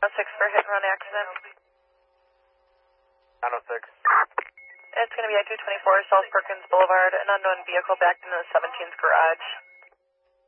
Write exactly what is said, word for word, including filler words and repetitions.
oh six for hit and run accident. nine oh six. It's going to be at two twenty-four South Perkins Boulevard. An unknown vehicle backed into the seventeenth garage.